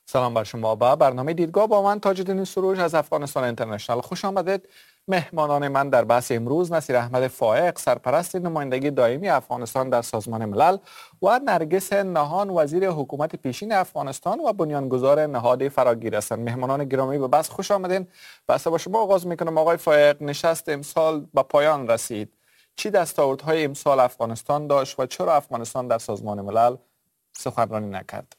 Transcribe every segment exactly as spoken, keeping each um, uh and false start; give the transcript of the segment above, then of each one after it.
سلام بر شما. با برنامه دیدگاه با من تاج‌الدین سروش از افغانستان اینترنشنال خوش آمدید. مهمانان من در بحث امروز نصیر احمد فائق، سرپرست نمایندگی دائمی افغانستان در سازمان ملل، و نرگس نهان، وزیر حکومت پیشین افغانستان و بنیانگذار نهاد فراگیر هستند. مهمانان گرامی به بحث خوش آمدین. بحث با شما آغاز میکنم. آقای فائق، نشست امسال به پایان رسید. چی دستاوردهای امسال افغانستان داشت و چرا افغانستان در سازمان ملل سخنرانی نکرد؟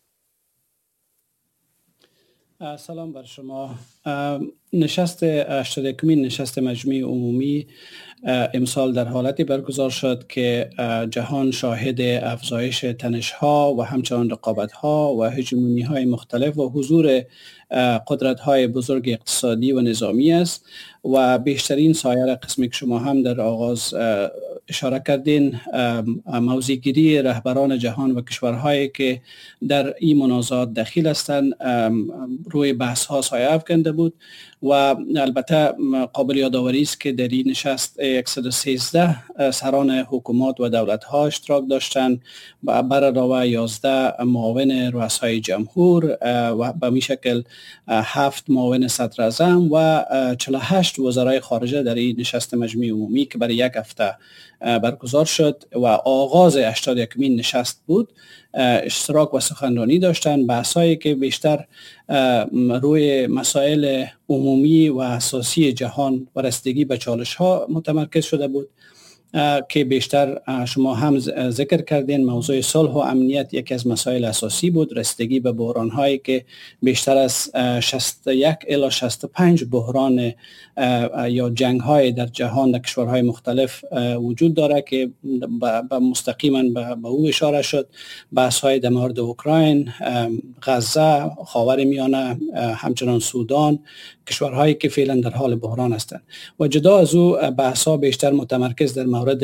سلام بر شما. نشست هشتاد و یکمین نشست مجمع عمومی امسال در حالتی برگزار شد که جهان شاهد افزایش تنش‌ها و همچنان رقابت‌ها و هژمونی‌های مختلف و حضور قدرت‌های بزرگ اقتصادی و نظامی است و بیشترین سایر قسمی که شما هم در آغاز اشاره کردین، موضع‌گیری رهبران جهان و کشورهایی که در این منازعات دخیل هستند روی بحث‌ها سایه افکنده بود. و البته قابل یادآوری است که در این نشست صد و سیزده سران حکومات و دولت‌ها اشتراک داشتند و بر علاوه یازده معاون رؤسای جمهور و به می شکل هفت معاون صدر اعظم و چهل و هشت وزرای خارجه در این نشست مجمع عمومی که برای یک هفته برگزار شد و آغاز هشتاد و یکمین نشست بود. اشتراک و سخنرانی داشتن، بحثایی که بیشتر روی مسائل عمومی و اساسی جهان و رسیدگی به چالش ها متمرکز شده بود که بیشتر شما هم ذکر کردین. موضوع صلح و امنیت یکی از مسائل اساسی بود، رسیدگی به بحران هایی که بیشتر از شصت و یک الی شصت و پنج بحران یا جنگ های در جهان در کشورهای مختلف وجود داره که با مستقیما به او اشاره شد. بحث های در مورد اوکراین، غزه، خاورمیانه، همچنان سودان، کشورهایی که فعلا در حال بحران هستند. و جدا از او بحث ها بیشتر متمرکز در مورد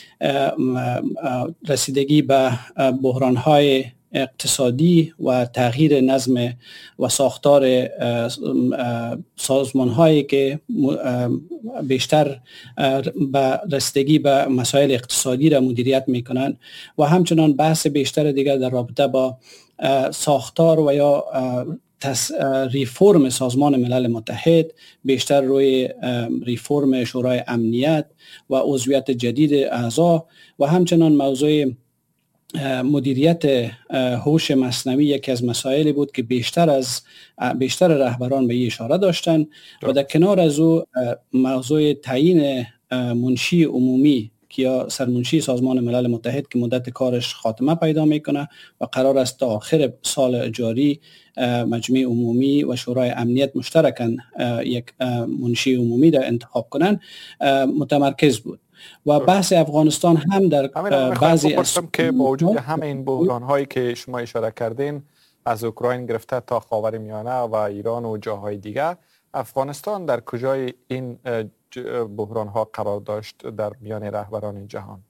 رسیدگی به بحران های اقتصادی و تغییر نظم و ساختار سازمان هایی که بیشتر به رسیدگی به مسائل اقتصادی را مدیریت میکنند و همچنان بحث بیشتر دیگر در رابطه با ساختار و یا تس ریفورم سازمان ملل متحد، بیشتر روی ریفورم شورای امنیت و عضویت جدید اعضا و همچنان موضوع مدیریت هوش مصنوعی یکی از مسائلی بود که بیشتر از بیشتر رهبران به این اشاره داشتند. و در کنار از او موضوع تعیین منشی عمومی که یا سرمنشی سازمان ملل متحد که مدت کارش خاتمه پیدا میکنه و قرار است تا آخر سال جاری مجمع عمومی و شورای امنیت مشترکاً یک منشی عمومی را انتخاب کنند، متمرکز بود. و بحث افغانستان هم در بعضی از که با وجود همه این بحران هایی که شما اشاره کردین، از اوکراین گرفته تا خاورمیانه و ایران و جاهای دیگر، افغانستان در کجای این بحران ها قرار داشت در میان رهبران جهان؟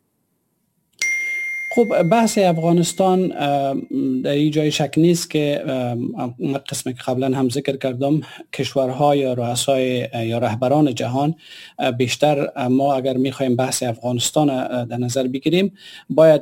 خب بحث افغانستان در این جای شک نیست که قسمی که قبلا هم ذکر کردم، کشورها یا رؤسای یا رهبران جهان بیشتر، ما اگر میخوایم بحث افغانستان در نظر بگیریم باید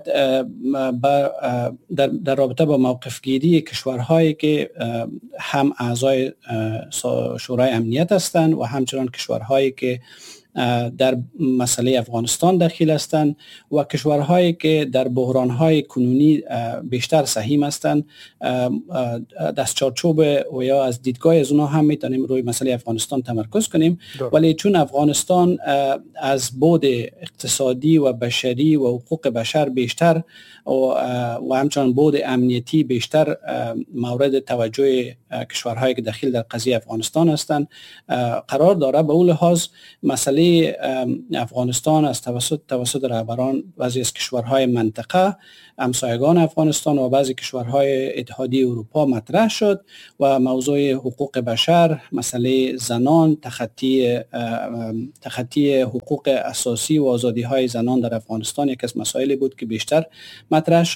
در, در رابطه با موقف گیری کشورهایی که هم اعضای شورای امنیت هستند و همچنان کشورهایی که در مسئله افغانستان داخل هستند و کشورهایی که در بحرانهای کنونی بیشتر سهیم هستند، دست چارچوب و یا از دیدگاه از اونها هم میتونیم روی مسئله افغانستان تمرکز کنیم. ولی چون افغانستان از بعد اقتصادی و بشری و حقوق بشر بیشتر و همچنان بعد امنیتی بیشتر مورد توجه کشورهایی که داخل در قضیه افغانستان هستند قرار داره، به اون لحاظ مسئله افغانستان از توسط توسط رهبران بعضی از کشورهای منطقه همسایگان افغانستان و بعضی کشورهای اتحادیه اروپا مطرح شد و موضوع حقوق بشر، مسئله زنان، تخطی تخطی حقوق اساسی و آزادی های زنان در افغانستان یک از مسائلی بود که بیشتر مطرح شد.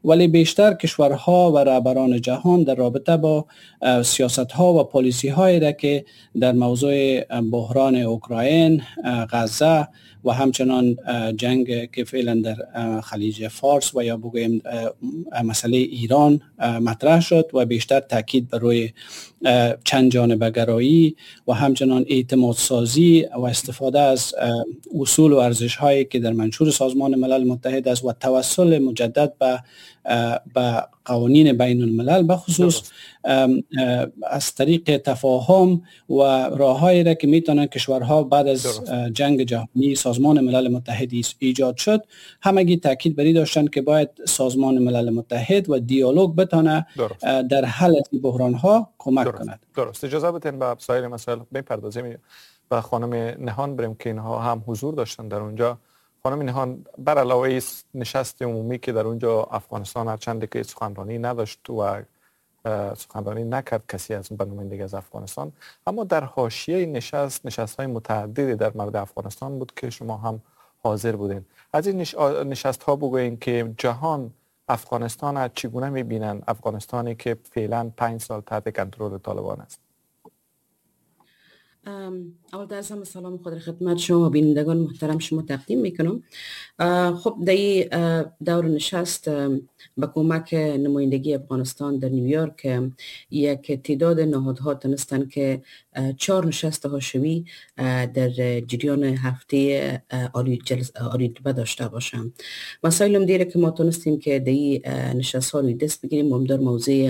ولی بیشتر کشورها و رهبران جهان در رابطه با سیاست‌ها و پالیسی‌هایی را که در موضوع بحران اوکراین، غزه و همچنان جنگ که فعلا در خلیج فارس و یا بگویم مسئله ایران مطرح شد و بیشتر تاکید بر روی چند جانبه گرایی و همچنان اعتماد سازی و استفاده از اصول و ارزش هایی که در منشور سازمان ملل متحد است و توسل مجدد به به قوانین بین الملل به خصوص از طریق تفاهم و راههایی را که میتونن کشورها بعد از درست. جنگ جهانی سازمان ملل متحد ایجاد شد، همگی تاکید بری داشتن که باید سازمان ملل متحد و دیالوگ بتونه در حل از بحران ها کمک درست. کند. درست. اجازه بدین به سایر مسائل بپردازیم. و خانم نهان بریم که اینها هم حضور داشتن در اونجا. خانم نهان، بر علاوه نشست عمومی که در اونجا افغانستان هرچند که سخنرانی نداشت و سخنرانی نکرد کسی از نمایندگان از افغانستان، اما در حاشیه نشست نشست‌های متعددی در مورد افغانستان بود که شما هم حاضر بودین. از این نشست‌ها بگوین که جهان افغانستان چگونه می‌بینن، افغانستانی که فعلا پنج سال تحت کنترل طالبان است؟ اول در هم سلام خود خدمت شما و بینندگان محترم شما تقدیم میکنم. خب در دور نشست با کمک نمایندگی افغانستان در نیویورک یک تعداد نهادها تونستن که چهار نشست هاشمی در جریان هفته عالی رتبه داشته باشم. مسائل دیره که ما تونستیم که در نشست ها روی دست بگیریم در موضوع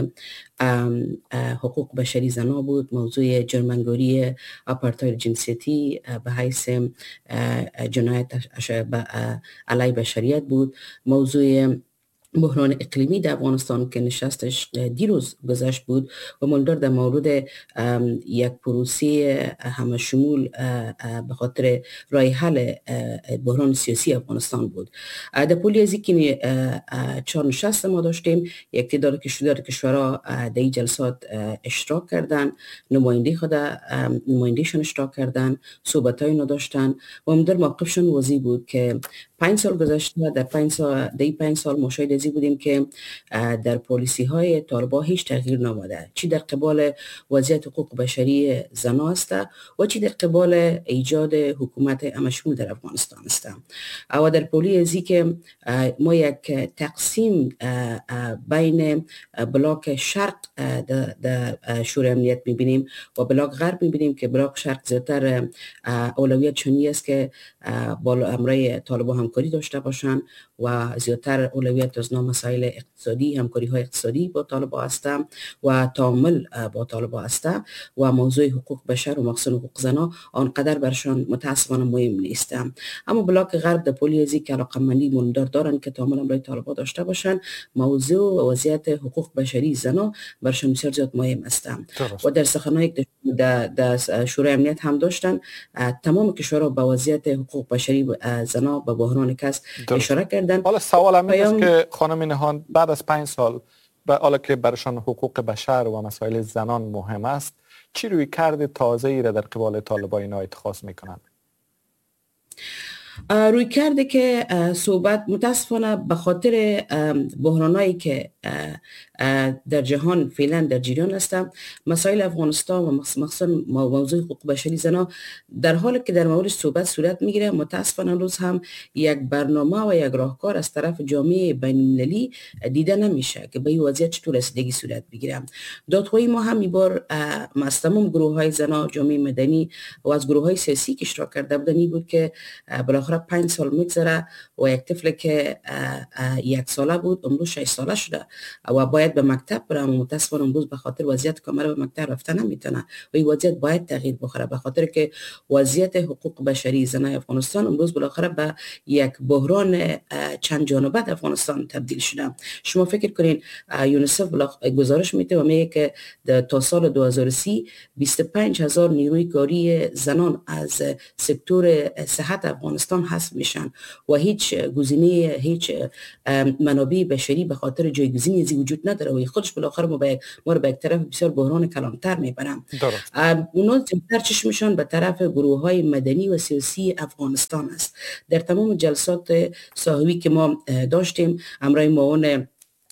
حقوق بشری زنا بود، موضوع جرمنگاری آپارتاید جنسیتی به حیث جنایت علیه بشریت بود، موضوع بحران اقلیمی در افغانستان که نشستش دیروز گذشت بود و مولدار در مورد یک پروسه همه شمول به خاطر راه حل بحران سیاسی افغانستان بود. در پولی از که چهار نشست ما داشتیم، یک تعداد کشورها در این جلسات اشتراک کردن، نماینده خود نمایندهشون اشتراک کردن، صحبت‌های نداشتن و در موقفشون واضح بود که پنج سال گذشته در پنج سال در پنج سال مشاهده ازی بودیم که در پالیسی های طالبان هیچ تغییر نامده، چی در قبال وضعیت حقوق بشری زنا است و چی در قبال ایجاد حکومت همشمول در افغانستان است. و در پولی ازی که ما یک تقسیم بین بلاک شرق در شورای امنیت میبینیم و بلاک غرب میبینیم که بلاک شرق زیادتر اولویت چنی است که با امرای طالبان همکاری داشته باشند و زیادتر اولویت از نام مسائل اقتصادی، همکاری های اقتصادی با طالبان است و تعامل با طالبان است و موضوع حقوق بشر و مخصوصا حقوق زنا آنقدر برشان متاسفانه مهم نیست. اما بلاک غرب در پولی ازی که علاقمندی مولدار دارن که تعامل امرای طالبان داشته باشند، موضوع و وضعیت حقوق بشری زنا برشان بسیار زیاد مهم است. و در سخنانی در, در شورای امنیت هم داشتن، تمام کشورها با وضعیت حقوق بشری زنا به بحران کس اشاره کردن. حالا سوال هم است که خانم نهان بعد از پنج سال حالا که برشان حقوق بشر و مسائل زنان مهم است، چی روی کرد تازه‌ای را در قبال طالبان اینا اتخاذ میکنند؟ روی کرده که صحبت متاسفانه به خاطر بحرانایی که در جهان فعلا در جریان هستند، مسائل افغانستان و مخصوصا موضوع حقوق بشری زنا در حالی که در مورد صحبت صورت میگیره، متاسفانه روز هم یک برنامه و یک راهکار از طرف جامعه بین المللی دیده نمیشه که به این وضعیت چطور رسیدگی صورت بگیره. دادخواهی ما هم این بار از تمام گروه های زنا، جامعه مدنی و از گروه های سیاسی که اشتراک کرده بودن بود که بالاخره پنج سال میگذره و یک طفل که یک ساله بود امروز شش ساله شده و باید به مکتب بره، متاسفانه امروز به خاطر وضعیت کامل به مکتب رفتن نمیتونه و این وضعیت باید تغییر بخوره، به خاطر که وضعیت حقوق بشری زنای افغانستان امروز بالاخره به یک بحران چند جانبه در افغانستان تبدیل شده. شما فکر کنین یونیسف گزارش میده و میگه که تا سال دو هزار و سی بیست و پنج هزار نیروی کاری زنان از سکتور صحت افغانستان حذف میشن و هیچ گزینه، هیچ منابع بشری به خاطر جایگزینی ازی وجود نداره و خودش بالاخره ما به ما رو به یک طرف بسیار بحران کلانتر میبرن. اونا زیادتر چشمشان به طرف گروه های مدنی و سیاسی افغانستان است. در تمام جلسات صحوی که ما داشتیم، امرای معاون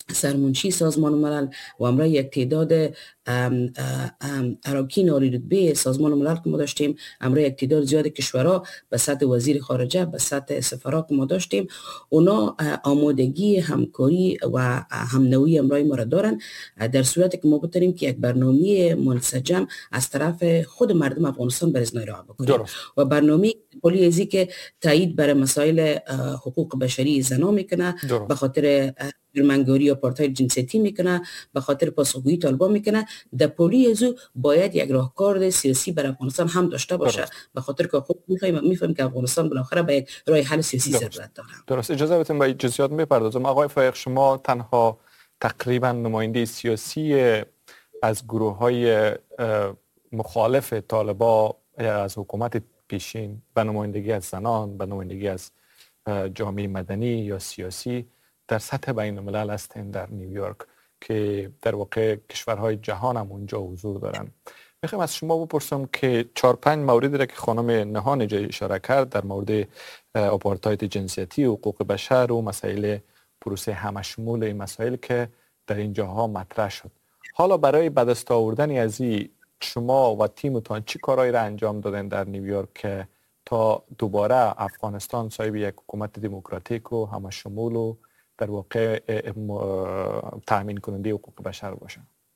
سرمنشی سازمان ملل و امرای یک تعداد اراکین عالی رتبه سازمان ملل که ما داشتیم، امرای یک تعداد زیاد کشورها به سطح وزیر خارجه، به سطح سفرا که ما داشتیم، اونا آمادگی همکاری و همنوی امرای ما را دارن، در صورتی که ما بتونیم که یک برنامه منسجم از طرف خود مردم افغانستان بر ازنای راه بکنیم و برنامه کلی ازی که تایید بر مسائل حقوق بشری زنا میکنه، به خاطر جرمنگاری و آپارتاید جنسیتی میکنه، به خاطر پاسخگویی طالبان میکنه، در پولی ازو باید یک راهکار سیاسی بر افغانستان هم داشته باشه، به خاطر که خود میفهمیم میفهمیم که افغانستان بالاخره به یک راه حل سیاسی ضرورت داره. درست. اجازه بدید به جزئیات میپردازم. آقای فائق، شما تنها تقریبا نماینده سیاسی از گروه‌های مخالف طالبان از حکومت پیشین به نمایندگی از زنان، به نمایندگی از جامعه مدنی یا سیاسی در سطح بین الملل هستین در نیویورک که در واقع کشورهای جهان هم اونجا حضور دارن. میخوام از شما بپرسم که چهار پنج موردی را که خانم نهان اشاره کرد در مورد آپارتاید جنسیتی، حقوق بشر و مسائل پروسه همشمول این مسائل که در این جاها مطرح شد، حالا برای به دست آوردن از این شما و تیمتان چی کارهایی را انجام دادن در نیویورک که تا دوباره افغانستان صاحب یک حکومت دموکراتیک و همشمول و در واقع تامین کننده حقوق بشر باشه؟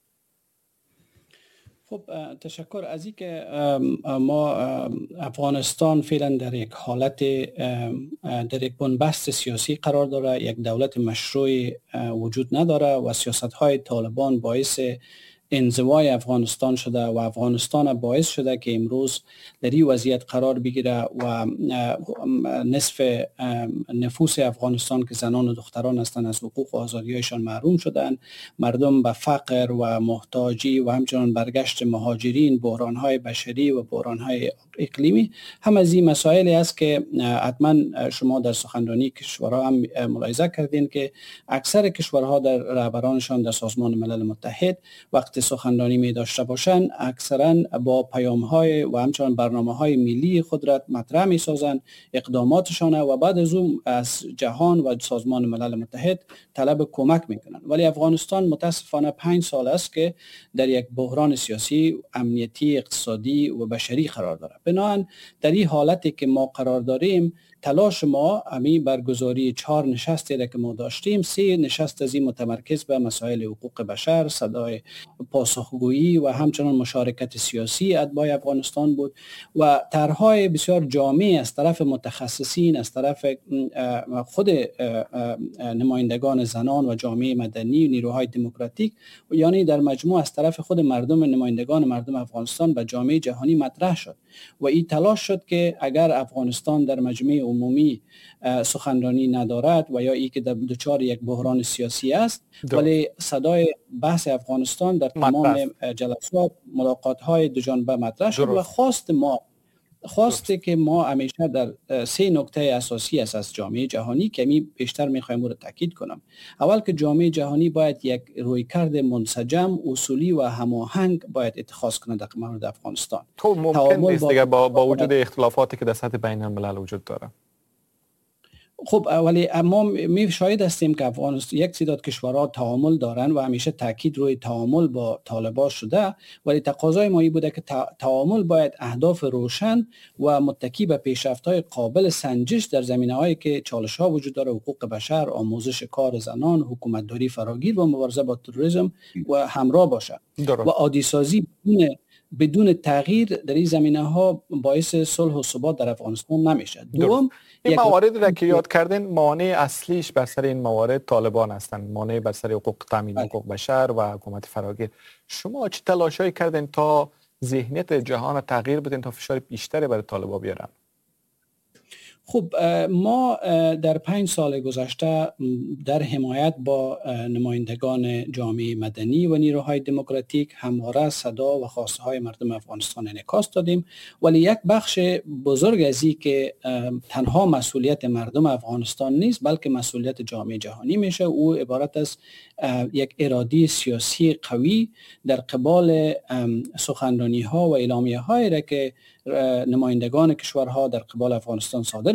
خب تشکر. از این که ما افغانستان فعلا در یک حالت در یک بنبست سیاسی قرار داره، یک دولت مشروع وجود نداره و سیاست های طالبان باعث انزوای افغانستان شده و افغانستان باعث شده که امروز در این وضعیت قرار بگیره و نصف نفوس افغانستان که زنان و دختران هستند از حقوق و آزادی‌هایشان محروم شدند، مردم به فقر و محتاجی و همچنان برگشت مهاجرین، بحران‌های بشری و بحران‌های اقلیمی، هم از این مسائلی است که حتما شما در سخنرانی کشورها هم ملاحظه کردین که اکثر کشورها در رهبرانشان در سازمان ملل متحد وقت سخنرانی می داشته باشند اکثرا با پیام های و همچنان برنامه های ملی خود را مطرح می سازند، اقداماتشان و بعد از اون از جهان و سازمان ملل متحد طلب کمک می کنند. ولی افغانستان متاسفانه پنج سال است که در یک بحران سیاسی، امنیتی، اقتصادی و بشری قرار دارد. بنابراین در این حالتی که ما قرار داریم، تلاش ما امی برگزاری چهار نشستی را که ما داشتیم، سه نشست از این متمرکز به مسائل حقوق بشر، صدای پاسخگویی و همچنان مشارکت سیاسی اتباع افغانستان بود و طرح‌های بسیار جامع از طرف متخصصین، از طرف خود نمایندگان زنان و جامعه مدنی و نیروهای دموکراتیک، یعنی در مجموع از طرف خود مردم، نمایندگان مردم افغانستان به جامعه جهانی مطرح شد و این تلاش شد که اگر افغانستان در مجمع عمومی سخنرانی ندارد و یا ای که در دچار یک بحران سیاسی است، ولی صدای بحث افغانستان در تمام جلسات، ملاقات های دو جانبه مطرح شد و خواست ما خواسته که ما همیشه در سه نکته اساسی است از جامعه جهانی که می بیشتر میخوایم رو تاکید کنم. اول که جامعه جهانی باید یک رویکرد منسجم، اصولی و هماهنگ باید اتخاذ کنه در مورد افغانستان. تو ممکن نیست دیگه با, با وجود اختلافاتی که در سطح بین الملل وجود داره. خب ولی ما می شاهد هستیم که افغانستان یک تعداد کشورها تعامل دارن و همیشه تاکید روی تعامل با طالبان شده، ولی تقاضای ما این بوده که تعامل باید اهداف روشن و متکی به پیشرفت‌های قابل سنجش در زمینه‌هایی که چالش‌ها وجود داره، حقوق بشر، آموزش کار زنان، حکومتداری فراگیر و مبارزه با تروریسم و همراه باشه و عادی سازی بدون بدون تغییر در این زمینه‌ها باعث صلح و ثبات در افغانستان نمیشه. دوم، این مواردی را که یاد کردین، مانع اصلیش بر سر این موارد طالبان هستند، مانع بر سر حقوق، تامین حقوق بشر و حکومت فراگیر. شما چه تلاشایی کردین تا ذهنیت جهان تغییر بدین تا فشار بیشتری بر طالبان بیارن؟ خب ما در پنج سال گذشته در حمایت با نمایندگان جامعه مدنی و نیروهای دموکراتیک همواره صدا و خواسته های مردم افغانستان انعکاس دادیم، ولی یک بخش بزرگ از این که تنها مسئولیت مردم افغانستان نیست بلکه مسئولیت جامعه جهانی میشه، او عبارت از یک اراده سیاسی قوی در قبال سخنرانی ها و اعلامیه هایی را که نمایندگان کشورها در قبال افغانستان صادر